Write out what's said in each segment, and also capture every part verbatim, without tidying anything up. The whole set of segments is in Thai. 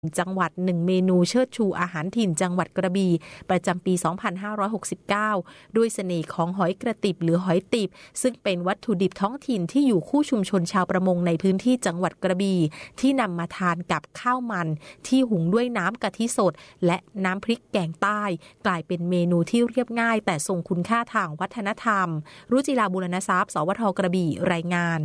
จังหวัดหนึ่งเมนูเชิดชูอาหารถิ่นจังหวัดกระบี่ประจำปี สองพันห้าร้อยหกสิบเก้า ด้วยเสน่ห์ของหอยกระติบหรือหอยติบซึ่งเป็นวัตถุดิบท้องถิ่นที่อยู่คู่ชุมชนชาวประมงในพื้นที่จังหวัดกระบี่ที่นำมาทานกับข้าวมันที่หุงด้วยน้ำกะทิสดและน้ำพริกแกงใต้กลายเป็นเมนูที่เรียบง่ายแต่ทรงคุณค่าทางวัฒนธรรมรุจิราบุรณทรัพย์สวท.กระบี่รายงาน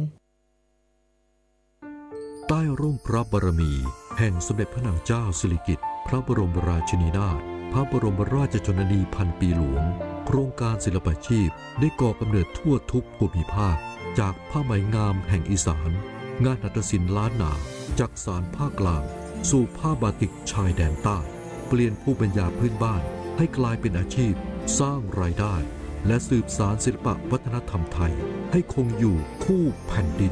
ใต้ร่มพระบารมีแห่งสมเด็จพระนางเจ้าสิริกิติ์พระบรมราชินีนาถพระบรมราชชนนีพันปีหลวงโครงการศิลปาชีพได้ก่อกำเนิดทั่วทุกภูมิภาคจากผ้าไหมงามแห่งอีสานงานหัตถศิลป์ล้านนาจากสารภาคกลางสู่ผ้าบาติกชายแดนใต้เปลี่ยนภูมิปัญญาพื้นบ้านให้กลายเป็นอาชีพสร้างรายได้และสืบสานศิลปวัฒนธรรมไทยให้คงอยู่คู่แผ่นดิน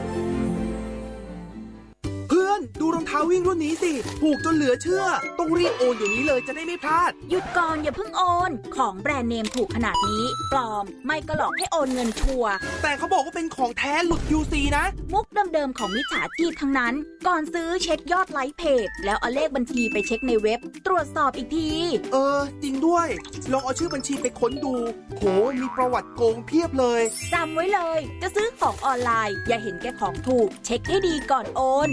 ดูรองเท้าวิ่งรุ่นนี้สิถูกจนเหลือเชื่อต้องรีบโอนเดี๋ยวนี้เลยจะได้ไม่พลาดหยุดก่อนอย่าเพิ่งโอนของแบรนด์เนมถูกขนาดนี้ปลอมไม่ก็หลอกให้โอนเงินชัวร์แต่เขาบอกว่าเป็นของแท้หลุด ยู ซี นะมุกเดิมๆของมิจฉาชีพทั้งนั้นก่อนซื้อเช็คยอดไลค์เพจแล้วเอาเลขบัญชีไปเช็คในเว็บตรวจสอบอีกทีเออจริงด้วยลองเอาชื่อบัญชีไปค้นดูโหมีประวัติโกงเพียบเลยจำไว้เลยจะซื้อของออนไลน์อย่าเห็นแก่ของถูกเช็คให้ดีก่อนโอน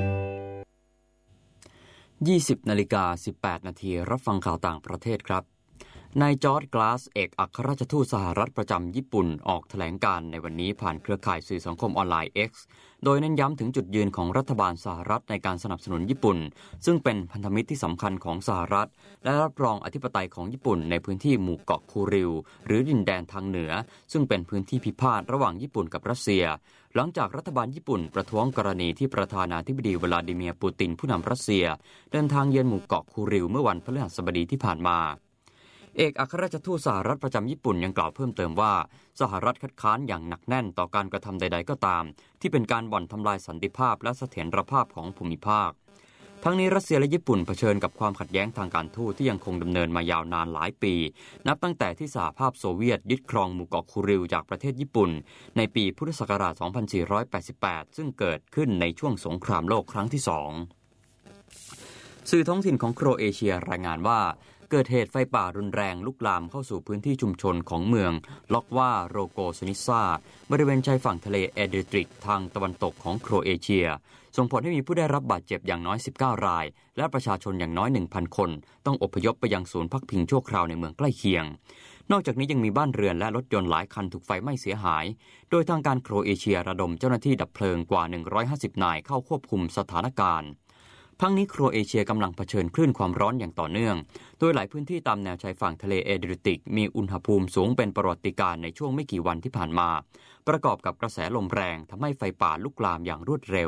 ยี่สิบนาฬิกาสิบแปดนาทีรับฟังข่าวต่างประเทศครับนายจอร์จกลาสเอกอัครราชทูตสหรัฐประจำญี่ปุ่นออกแถลงการในวันนี้ผ่านเครือข่ายสื่อสังคมออนไลน์ X โดยเน้นย้ำถึงจุดยืนของรัฐบาลสหรัฐในการสนับสนุนญี่ปุ่นซึ่งเป็นพันธมิตรที่สำคัญของสหรัฐและรับรองอธิปไตยของญี่ปุ่นในพื้นที่หมู่เกาะคูริวหรือดินแดนทางเหนือซึ่งเป็นพื้นที่พิพาทระหว่างญี่ปุ่นกับรัสเซียหลังจากรัฐบาลญี่ปุ่นประท้วงกรณีที่ประธานาธิบดีวลาดิเมียร์ปูตินผู้นำรัสเซียเดินทางเยือนหมู่เกาะคูริวเมื่อวันพฤหัสบดีที่ผ่านมาเอกอัครราชทูตสหรัฐประจำญี่ปุ่นยังกล่าวเพิ่มเติมว่าสหรัฐคัดค้านอย่างหนักแน่นต่อการกระทำใดๆก็ตามที่เป็นการบ่อนทำลายสันติภาพและเสถียรภาพของภูมิภาคทั้งนี้รัสเซียและญี่ปุ่นเผชิญกับความขัดแย้งทางการทูตที่ยังคงดำเนินมายาวนานหลายปีนับตั้งแต่ที่สหภาพโซเวียตยึดครองหมู่เกาะคูริวจากประเทศญี่ปุ่นในปีพุทธศักราช สองพันสี่ร้อยแปดสิบแปด ซึ่งเกิดขึ้นในช่วงสงครามโลกครั้งที่สองสื่อท้องถิ่นของโครเอเชียรายงานว่าเกิดเหตุไฟป่ารุนแรงลุกลามเข้าสู่พื้นที่ชุมชนของเมืองล็อกวาโรโกสนิซาบริเวณชายฝั่งทะเลแอดริติกทางตะวันตกของโครเอเชียส่งผลให้มีผู้ได้รับบาดเจ็บอย่างน้อยสิบเก้ารายและประชาชนอย่างน้อย หนึ่งพัน คนต้องอพยพไปยังศูนย์พักพิงชั่วคราวในเมืองใกล้เคียงนอกจากนี้ยังมีบ้านเรือนและรถยนต์หลายคันถูกไฟไหม้เสียหายโดยทางการโครเอเชียระดมเจ้าหน้าที่ดับเพลิงกว่าหนึ่งร้อยห้าสิบนายเข้าควบคุมสถานการณ์ทั้งนี้โครเอเชียกำลังเผชิญคลื่นความร้อนอย่างต่อเนื่องโดยหลายพื้นที่ตามแนวชายฝั่งทะเลแอดริติกมีอุณหภูมิสูงเป็นประวัติการณ์ในช่วงไม่กี่วันที่ผ่านมาประกอบกับกระแสลมแรงทำให้ไฟป่าลุกลามอย่างรวดเร็ว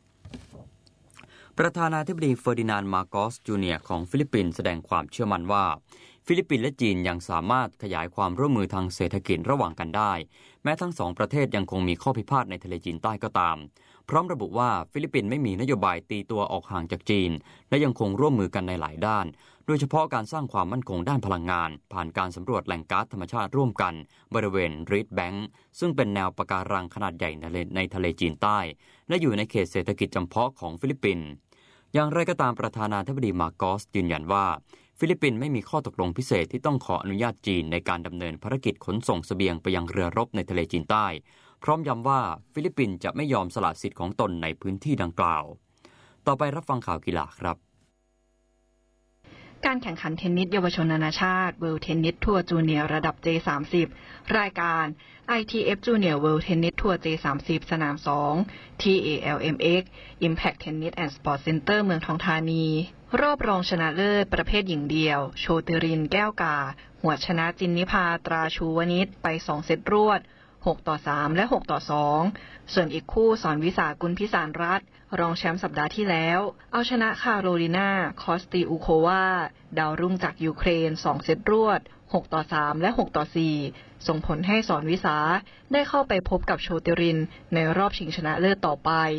ประธานาธิบดีเฟอร์ดินานด์ มาโกส จูเนียร์ของฟิลิปปินส์แสดงความเชื่อมั่นว่าฟิลิปปินส์และจีนยังสามารถขยายความร่วมมือทางเศรษฐกิจระหว่างกันได้แม้ทั้งสองประเทศยังคงมีข้อพิพาทในทะเลจีนใต้ก็ตามพร้อมระบุว่าฟิลิปปินส์ไม่มีนโยบายตีตัวออกห่างจากจีนและยังคงร่วมมือกันในหลายด้านโดยเฉพาะการสร้างความมั่นคงด้านพลังงานผ่านการสำรวจแหล่งก๊าซธรรมชาติร่วมกันบริเวณรีดแบงค์ซึ่งเป็นแนวปะการังขนาดใหญ่ในทะเลจีนใต้และอยู่ในเขตเศรษฐกิจจำเพาะของฟิลิปปินส์อย่างไรก็ตามประธานาธิบดีมาโกสยืนยันว่าฟิลิปปินส์ไม่มีข้อตกลงพิเศษที่ต้องขออนุญาตจีนในการดำเนินภารกิจขนส่งเสบียงไปยังเรือรบในทะเลจีนใต้พร้อมย้ำว่าฟิลิปปินส์จะไม่ยอมสละสิทธิ์ของตนในพื้นที่ดังกล่าวต่อไปรับฟังข่าวกีฬาครับการแข่งขันเทนนิสเยาวชนนานาชาติ World Tennis Tour Junior ระดับ เจ สามสิบ รายการ ไอ ที เอฟ Junior World Tennis Tour เจ สามสิบ สนาม สอง ที เอ แอล เอ็ม เอ็กซ์ Impact Tennis and Sport Center เมืองทองธานีรอบรองชนะเลิศประเภทหญิงเดี่ยวโชติรินแก้วกาหัวชนะจินนิภาตราชูวนิชไปสองเซตรวดหกต่อสามและหกต่อสองส่วนอีกคู่สอนวิสากุลพิสารรัตน์รองแชมป์สัปดาห์ที่แล้วเอาชนะคาโรลินาคอสติอูโควาดาวรุ่งจากยูเครนสองเซตรวดหกต่อสามและหกต่อสี่ส่งผลให้สอนวิสาได้เข้าไปพบกับโชติรินในรอบชิงชนะเลิศต่อไป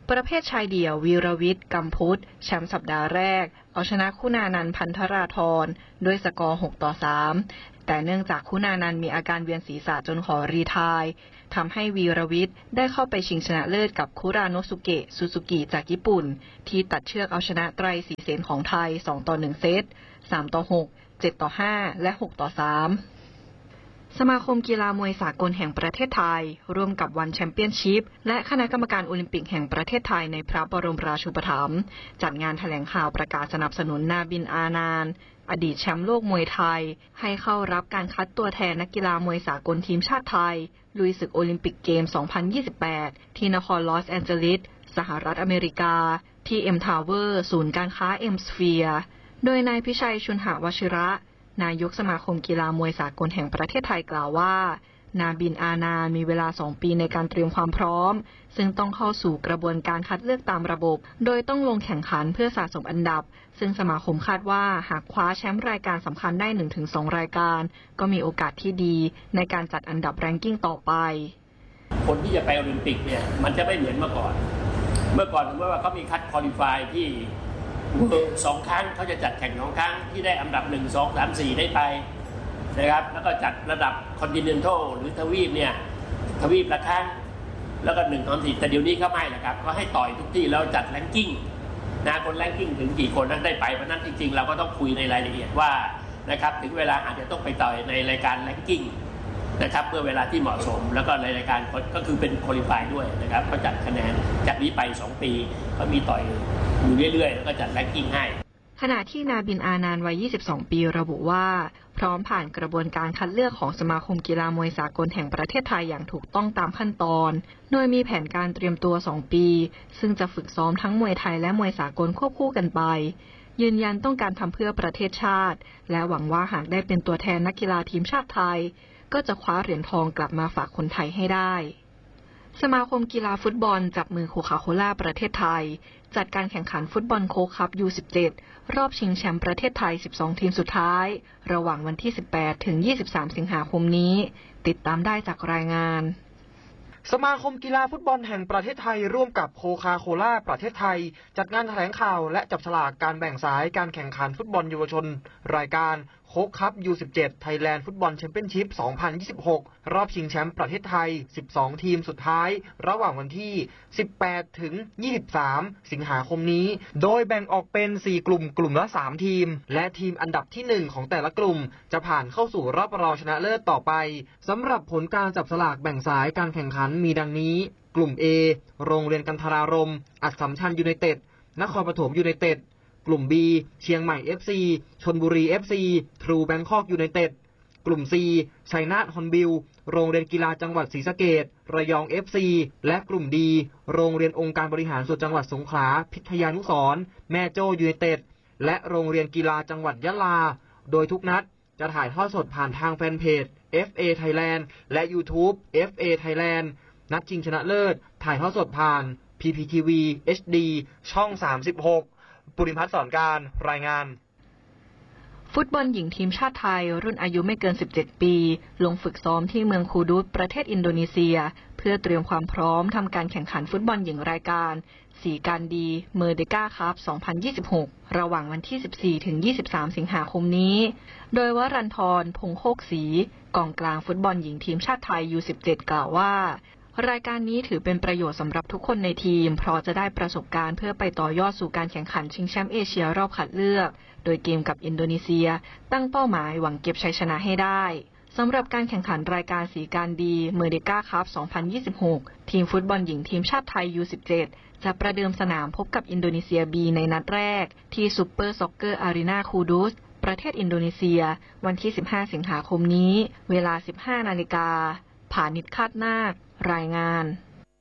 ประเภทชายเดี่ยววีรวิทย์ กัมพุทธแชมป์สัปดาห์แรกเอาชนะคุณานันท์ พันธราธรด้วยสกอร์ หกต่อสาม แต่เนื่องจากคุณานันท์มีอาการเวียนศีรษะจนขอรีไทร์ทำให้วีรวิทย์ได้เข้าไปชิงชนะเลิศกับคุราโนสุเกะ ซูซูกิจากญี่ปุ่นที่ตัดเชือกเอาชนะไตรศรีเสนของไทย สองต่อหนึ่ง เซต สามต่อหก เจ็ดต่อห้า และ หกต่อสาม สมาคมกีฬามวยสากลแห่งประเทศไทยร่วมกับวันแชมเปี้ยนชิพและคณะกรรมการโอลิมปิกแห่งประเทศไทยในพระบรมราชูปถัมภ์จัดงานแถลงข่าวประกาศสนับสนุนนาบิน อานานท์อดีตแชมป์โลกมวยไทยให้เข้ารับการคัดตัวแทนนักกีฬามวยสากลทีมชาติไทยลุยศึกโอลิมปิกเกม สองพันยี่สิบแปด ที่นครลอสแอนเจลิสสหรัฐอเมริกาที่เอ็มทาวเวอร์ศูนย์การค้าเอ็มสเฟียร์โดยนายพิชัยชุนหวชิระนายกสมาคมกีฬามวยสากลแห่งประเทศไทยกล่าวว่านาบิน อานานท์มีเวลาสองปีในการเตรียมความพร้อมซึ่งต้องเข้าสู่กระบวนการคัดเลือกตามระบบโดยต้องลงแข่งขันเพื่อสะสมอันดับซึ่งสมาคมคาดว่าหากคว้าแชมป์รายการสำคัญได้ หนึ่งถึงสอง รายการก็มีโอกาสที่ดีในการจัดอันดับแรงกิ้งต่อไปคนที่จะไปโอลิมปิกเนี่ยมันจะไม่เหมือนเมื่อก่อนเมื่อก่อนสมมติว่าเขามีคัดควอลิฟายที่สองครั้งเขาจะจัดแข่งสองครั้งที่ได้อันดับหนึ่ง สอง สาม สี่ได้ไปนะครับแล้วก็จัดระดับคอนติเนนทัลหรือทวีปเนี่ยทวีปละครั้งแล้วก็หนึ่ง สอง สี่แต่เดี๋ยวนี้เขาไม่ละครับเขาให้ต่อยทุกที่แล้วจัดแรงกิ้งนะคนแรงกิ้งถึงกี่คนนั้นได้ไปเพราะนั้นจริงๆเราก็ต้องคุยในรายละเอียดว่านะครับถึงเวลาอาจจะต้องไปต่อยในรายการแรงกิ้งนะครับเมื่อเวลาที่เหมาะสมแล้วก็ในรายการก็คือเป็นควอลิฟายด้วยนะครับเขาจัดคะแนนจากนี้ไปสองปีเขามีต่อยอยู่เรื่อยๆแล้วก็จัดแรงกิ้งให้ขณะที่นาบิน อานานท์วัยยี่สิบสองปีระบุว่าพร้อมผ่านกระบวนการคัดเลือกของสมาคมกีฬามวยสากลแห่งประเทศไทยอย่างถูกต้องตามขั้นตอนโดยมีแผนการเตรียมตัวสองปีซึ่งจะฝึกซ้อมทั้งมวยไทยและมวยสากลควบคู่กันไปยืนยันต้องการทำเพื่อประเทศชาติและหวังว่าหากได้เป็นตัวแทนนักกีฬาทีมชาติไทยก็จะคว้าเหรียญทองกลับมาฝากคนไทยให้ได้สมาคมกีฬาฟุตบอลจับมือโคคาโคล่าประเทศไทยจัดการแข่งขันฟุตบอลโค้กคัพ ยู สิบเจ็ด รอบชิงแชมป์ประเทศไทย สิบสอง ทีมสุดท้ายระหว่างวันที่ สิบแปดถึงยี่สิบสาม สิงหาคมนี้ติดตามได้จากรายงานสมาคมกีฬาฟุตบอลแห่งประเทศไทยร่วมกับโคคาโคล่าประเทศไทยจัดงานแถลงข่าวและจับฉลากการแบ่งสายการแข่งขันฟุตบอลเยาวชนรายการโค้กคัพ ยู สิบเจ็ด Thailand Football Championship สองพันยี่สิบหก รอบชิงแชมป์ประเทศไทย สิบสอง ทีมสุดท้ายระหว่างวันที่ สิบแปดถึงยี่สิบสาม สิงหาคมนี้โดยแบ่งออกเป็น สี่ กลุ่มกลุ่มละ สาม ทีมและทีมอันดับที่ หนึ่ง ของแต่ละกลุ่มจะผ่านเข้าสู่รอบรองชนะเลิศต่อไปสำหรับผลการจับสลากแบ่งสายการแข่งขันมีดังนี้กลุ่ม A โรงเรียนกันทรารมณ์อัสสัมชัญยูไนเต็ดนครปฐมยูไนเต็ดกลุ่ม B เชียงใหม่ เอฟ ซี ชลบุรี เอฟ ซี ทรูแบงคอกยูไนเต็ดกลุ่ม C ชัยนาทฮอนบิลโรงเรียนกีฬาจังหวัดศรีสะเกษระยอง เอฟ ซี และกลุ่ม D โรงเรียนองค์การบริหารส่วนจังหวัดสงขลาพิทยานุสรณ์แม่โจ้ยูไนเต็ดและโรงเรียนกีฬาจังหวัดยะลาโดยทุกนัดจะถ่ายทอดสดผ่านทางแฟนเพจ เอฟ เอ Thailand และ YouTube เอฟ เอ Thailand นัดชิงชนะเลิศถ่ายทอดสดผ่าน พี พี ที วี เอช ดี ช่องสามสิบหกปุริพัฒน์สอนการรายงานฟุตบอลหญิงทีมชาติไทยรุ่นอายุไม่เกินสิบเจ็ดปีลงฝึกซ้อมที่เมืองคูดูสประเทศอินโดนีเซียเพื่อเตรียมความพร้อมทำการแข่งขันฟุตบอลหญิงรายการสีการดีเมอร์เดกาคัพ สองพันยี่สิบหก ระหว่างวันที่ สิบสี่ถึงยี่สิบสาม สิงหาคมนี้โดยวรันทร พงษ์โคกศรีกองกลางฟุตบอลหญิงทีมชาติไทย ยู สิบเจ็ด กล่าวว่ารายการนี้ถือเป็นประโยชน์สำหรับทุกคนในทีมเพราะจะได้ประสบการณ์เพื่อไปต่อยอดสู่การแข่งขันชิงแชมป์เอเชียรอบคัดเลือกโดยเกมกับอินโดนีเซียตั้งเป้าหมายหวังเก็บชัยชนะให้ได้สำหรับการแข่งขันรายการสีการดีเมอร์เดกาคัพ สองพันยี่สิบหก ทีมฟุตบอลหญิงทีมชาติไทย ยู สิบเจ็ด จะประเดิมสนามพบกับอินโดนีเซีย B ในนัดแรกที่ซูเปอร์ซ็อกเกอร์อารีนาคูดูสประเทศอินโดนีเซียวันที่ สิบห้า สิงหาคมนี้เวลา สิบห้า นาฬิกาผานิชคาดนาครายงาน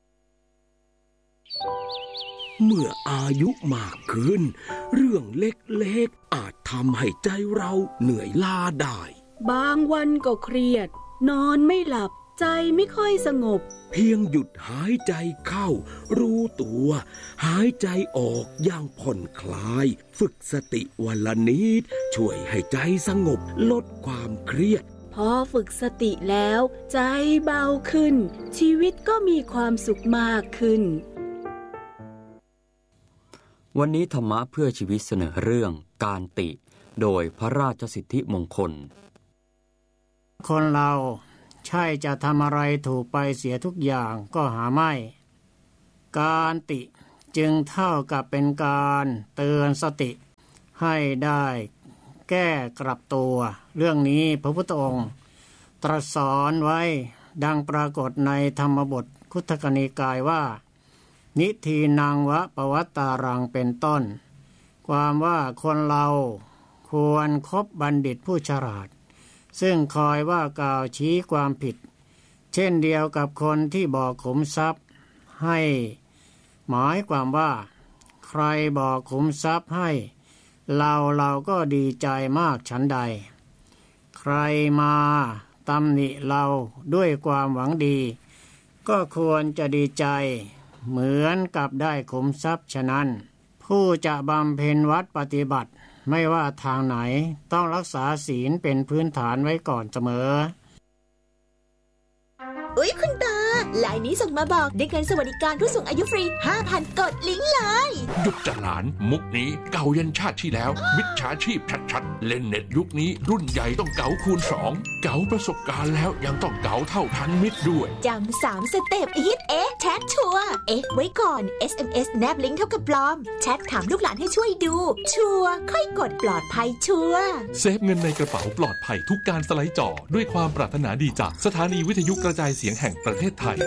เมื่ออายุมากขึ้นเรื่องเล็กๆอาจทำให้ใจเราเหนื่อยล้าได้บางวันก็เครียดนอนไม่หลับใจไม่ค่อยสงบเพียงหยุดหายใจเข้ารู้ตัวหายใจออกอย่างผ่อนคลายฝึกสติวันละนิดช่วยให้ใจสงบลดความเครียดพอฝึกสติแล้วใจเบาขึ้นชีวิตก็มีความสุขมากขึ้นวันนี้ธรรมะเพื่อชีวิตเสนอเรื่องการติโดยพระราชสิทธิมงคลคนเราใช่จะทำอะไรถูกไปเสียทุกอย่างก็หาไม่การติจึงเท่ากับเป็นการเตือนสติให้ได้แก้กลับตัวเรื่องนี้พระพุทธองค์ตรัสสอนไว้ดังปรากฏในธรรมบทคุตกนิกายว่านิทีนังวะปวัตตารังเป็นต้นความว่าคนเราควรคบบัณฑิตผู้ฉลาดซึ่งคอยว่ากล่าวชี้ความผิดเช่นเดียวกับคนที่บอกขุมทรัพย์ให้หมายความว่าใครบอกขุมทรัพย์ให้เราเราก็ดีใจมากฉันใดใครมาตำหนิเราด้วยความหวังดีก็ควรจะดีใจเหมือนกับได้ขุมทรัพย์ฉะนั้นผู้จะบำเพ็ญวัดปฏิบัติไม่ว่าทางไหนต้องรักษาศีลเป็นพื้นฐานไว้ก่อนเสมออุ๊ยคุณตาไลน์นี้ส่งมาบอกได้เงินสวัสดิการผู้สูงอายุฟรี ห้าพัน กดลิงก์เลยหยุดจะหลานมุกนี้เก่ายันชาติที่แล้วมิจฉาชีพชัดๆเล่นเน็ตยุคนี้รุ่นใหญ่ต้องเก๋าคูณสองเก๋าประสบการณ์แล้วยังต้องเก๋าเท่าทันมิตรด้วยจำสามสเต็ปฮิตเอ๊ะแชทชัวร์เอ๊ะไว้ก่อน เอส เอ็ม เอส แนบลิงก์เท่ากับปลอมแชทถามลูกหลานให้ช่วยดูชัวร์ค่อยกดปลอดภัยชัวร์เซฟเงินในกระเป๋าปลอดภัยทุกการสไลด์จอด้วยความปรารถนาดีจากสถานีวิทยุกระจายเสียงแห่งประเทศไทย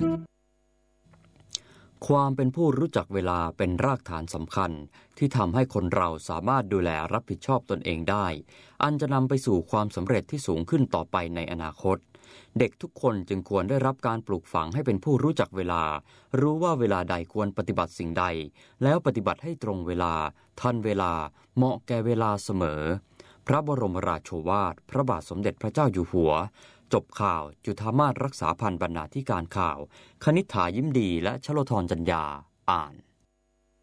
ความเป็นผู้รู้จักเวลาเป็นรากฐานสำคัญที่ทำให้คนเราสามารถดูแลรับผิดชอบตนเองได้อันจะนำไปสู่ความสำเร็จที่สูงขึ้นต่อไปในอนาคตเด็กทุกคนจึงควรได้รับการปลูกฝังให้เป็นผู้รู้จักเวลารู้ว่าเวลาใดควรปฏิบัติสิ่งใดแล้วปฏิบัติให้ตรงเวลาทันเวลาเหมาะแก่เวลาเสมอพระบรมราโชวาทพระบาทสมเด็จพระเจ้าอยู่หัวจบข่าวจุฑามาสรักษาพันธ์บรรณาธิการข่าวคณิษฐายิ้มดีและชโลธรจัญญาอ่าน